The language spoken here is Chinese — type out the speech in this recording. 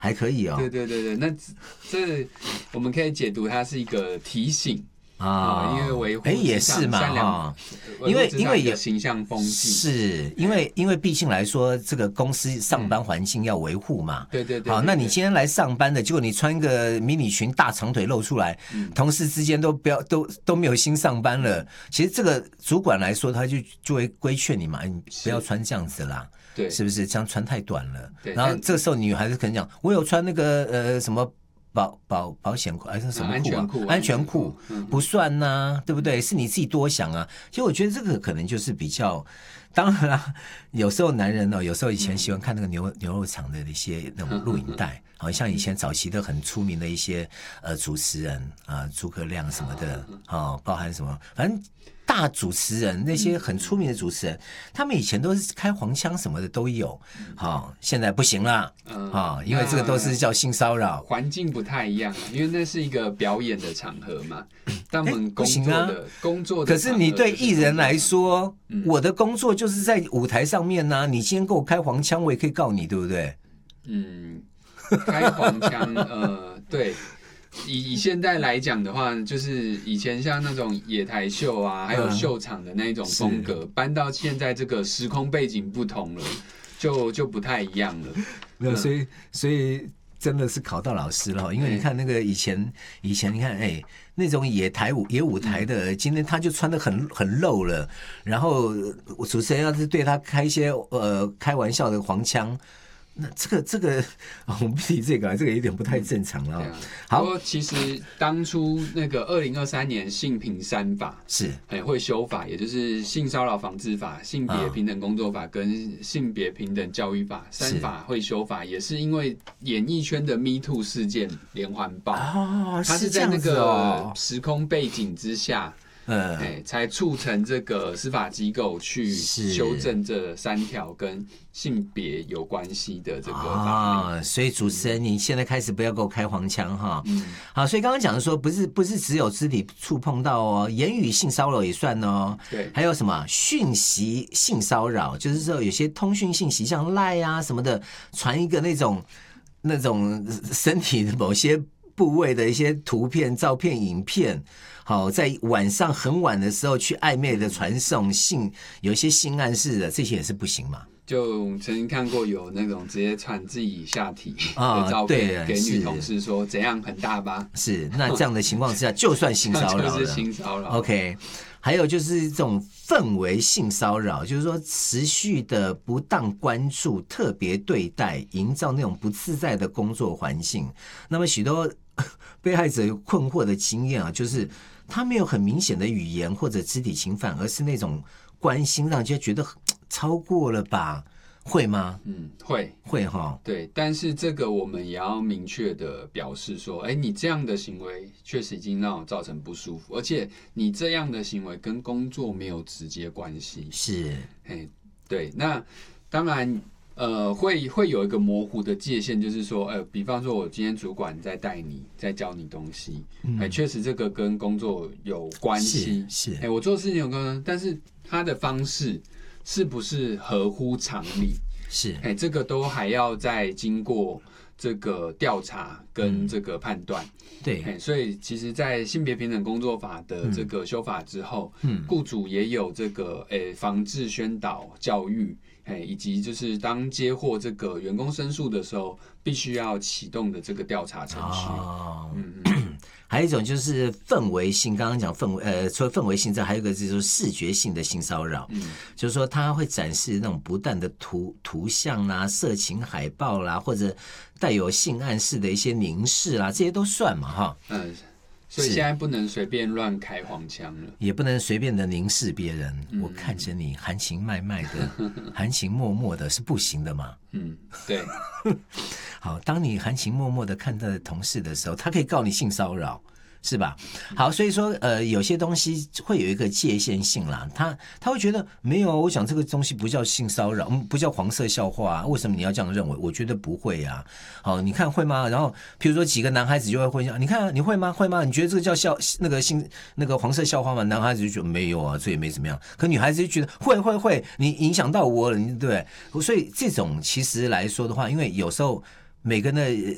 还可以哦。 对对对对，那这我们可以解读它是一个提醒。因为维护也是嘛，因为有形象风气， 是因为毕竟来说，这个公司上班环境要维护嘛。 对对对。 好，那你今天来上班的，结果你穿个迷你裙，大长腿露出来，同事之间都没有心上班了。其实这个主管来说，他就会规劝你嘛，你不要穿这样子啦。 对， 是不是这样穿太短了？然后这个时候女孩子可能讲，我有穿那个什么。保险裤还是什么裤啊？安全裤不算呐，对不对？是你自己多想啊。其实我觉得这个可能就是比较，当然啦，有时候男人哦，有时候以前喜欢看那个牛肉场的一些那种录影带，好像以前早期的很出名的一些主持人啊，诸葛亮什么的包含什么，反正。大主持人那些很出名的主持人，他们以前都是开黄腔什么的都有，现在不行了因为这个都是叫性骚扰， 环境不太一样，因为那是一个表演的场合嘛。但我们工作的， 可是你对艺人来说，我的工作就是在舞台上面呢。你今天给我开黄腔，我也可以告你，对不对？ 开黄腔，对。以现在来讲的话，就是以前像那种野台秀啊，还有秀场的那一种风格，搬到现在这个时空背景不同了，就不太一样了。 没有，所以真的是考到老师了，因为你看那个以前你看那种野舞台的，今天他就穿得很露了，然后主持人要是对他开一些开玩笑的黄腔。那这个我们不提这个，这个有点不太正常了。 好，不过其实当初那个2023年性平3法是会修法，也就是性骚扰防治法、性别平等工作法跟性别平等教育法3法会修法，也是因为演艺圈的 Me Too 事件连环爆，它是在那个时空背景之下。才促成这个司法机构去修正这3条跟性别有关系的这个法律。 所以主持人，你现在开始不要给我开黄腔哈。好，所以刚刚讲的说，不是只有肢体触碰到哦，言语性骚扰也算哦。 对， 还有什么讯息性骚扰，就是说有些通讯信息像 LINE 啊什么的，传一个那种身体的某些部位的一些图片、照片、影片。好，在晚上很晚的时候去暧昧的传送有一些性暗示的，这些也是不行嘛。 就曾经看过有那种直接传自己下体的照片给女同事说怎样很大吧？ 是，那这样的情况之下，就算性骚扰了， 就是性骚扰。 OK， 还有就是这种氛围性骚扰，就是说持续的不当关注、特别对待，营造那种不自在的工作环境。那么许多被害者有困惑的经验啊，就是他没有很明显的语言或者肢体侵犯，而是那种关心，让人家觉得超过了吧？会吗？ 会哈。 对，但是这个我们也要明确的表示说，你这样的行为确实已经让我造成不舒服，而且你这样的行为跟工作没有直接关系。 是， 对，那当然。会有一个模糊的界限，就是说，比方说，我今天主管在带你，在教你东西，确实这个跟工作有关系， 是， 我做事情有关系，但是他的方式是不是合乎常理？ 是， 这个都还要再经过这个调查跟这个判断。 对， 所以其实，在性别平等工作法的这个修法之后，雇主也有这个防治宣导教育。以及就是当接获这个员工申诉的时候，必须要启动的这个调查程序。 还有一种就是氛围性，刚刚讲除了氛围性之外，还有一个就是视觉性的性骚扰，就是说他会展示那种不当的图像啦、色情海报啦，或者带有性暗示的一些凝视啦，这些都算嘛哈。 所以现在不能随便乱开黄腔了， 也不能随便的凝视别人。我看着你含情脉脉的、含情脉脉的，是不行的嘛？ 对。 好，当你含情脉脉的看到同事的时候，他可以告你性骚扰。是吧？好，所以说有些东西会有一个界限性啦，他会觉得没有，我想这个东西不叫性骚扰，不叫黄色笑话，为什么你要这样认为？我觉得不会啊。好，你看会吗？然后譬如说几个男孩子就会混淆，你看你会吗？会吗？你觉得这个叫那个黄色笑话吗？男孩子就觉得没有啊，这也没怎么样。可女孩子就觉得会，你影响到我了，对不对？所以这种其实来说的话，因为有时候每个人的